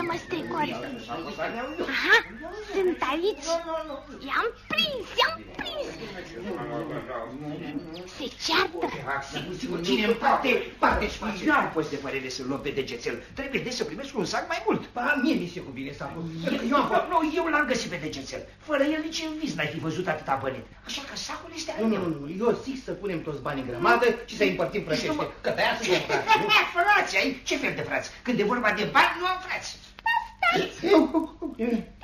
să mă strecori. Aha, sunt aici. I-am prins. Se ceartă. Cine împarte și nu am fost de părere să-l luăm pe degețel. Trebuie de să primesc un sac mai mult. Mie mi se cuvine sacul. Eu l-am găsit pe degețel. Fără el nici în vis n-ai fi văzut atâta bani. Așa că sacul este al meu. Nu, eu zic să punem toți banii în grămadă și să-i împărțim frățește. Că de-aia suntem frați. Frați, ai? Ce fel de frați? Când e vorba de bani, nu am frați. Stați.